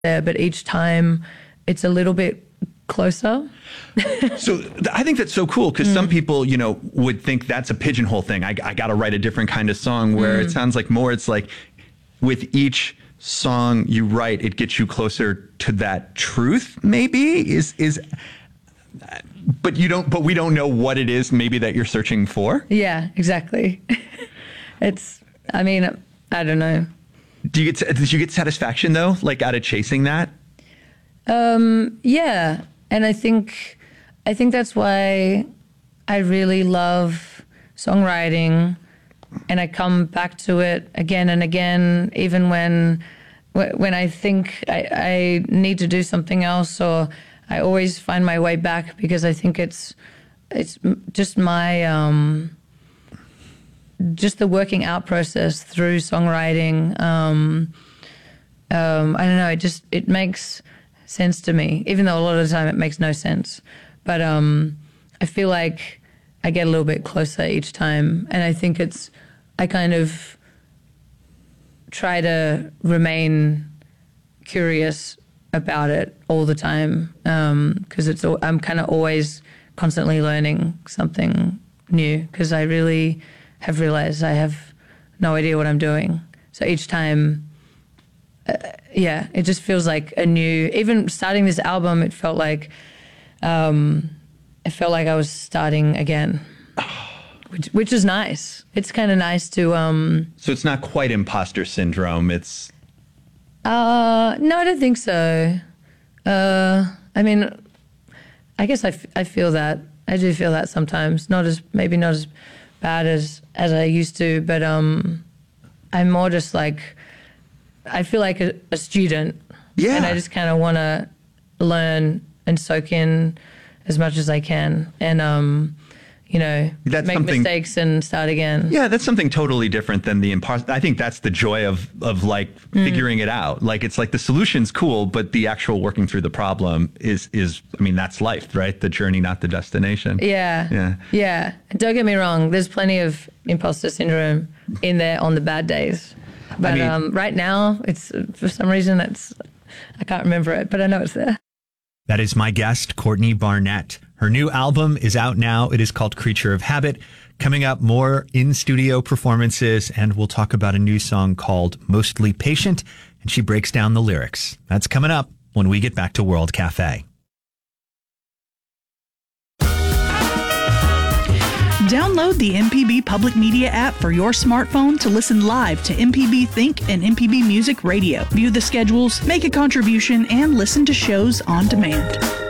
there, but each time it's a little bit closer. So I think that's so cool because some people, you know, would think that's a pigeonhole thing. I got to write a different kind of song, where it sounds like more it's like with each song you write, it gets you closer to that truth, maybe but we don't know what it is maybe that you're searching for. Yeah, exactly. I don't know. Did you get satisfaction though, like out of chasing that? Yeah. And I think that's why I really love songwriting, and I come back to it again and again, even when I think I need to do something else, or I always find my way back because I think it's just my just the working out process through songwriting. I don't know, it makes sense to me, even though a lot of the time it makes no sense. But I feel like I get a little bit closer each time, and I think I kind of try to remain curious about it all the time, because I'm kind of always constantly learning something new, because I really have realized I have no idea what I'm doing. So each time, it just feels like a new, even starting this album, it felt like I was starting again, which is nice. It's kind of nice to... So it's not quite imposter syndrome, it's... No, I don't think so. I mean, I guess I feel that. I do feel that sometimes. Maybe not as bad as I used to, but I'm more just like, I feel like a student. Yeah. And I just kind of want to learn and soak in as much as I can, and make mistakes and start again. Yeah, that's something totally different than the imposter. I think that's the joy of like figuring it out. Like, it's like the solution's cool, but the actual working through the problem is that's life, right? The journey, not the destination. Yeah. And don't get me wrong, there's plenty of imposter syndrome in there on the bad days. But right now, it's, for some reason, I can't remember it, but I know it's there. That is my guest, Courtney Barnett. Her new album is out now. It is called Creature of Habit. Coming up, more in-studio performances, and we'll talk about a new song called Mostly Patient, and she breaks down the lyrics. That's coming up when we get back to World Cafe. Download the MPB Public Media app for your smartphone to listen live to MPB Think and MPB Music Radio. View the schedules, make a contribution, and listen to shows on demand.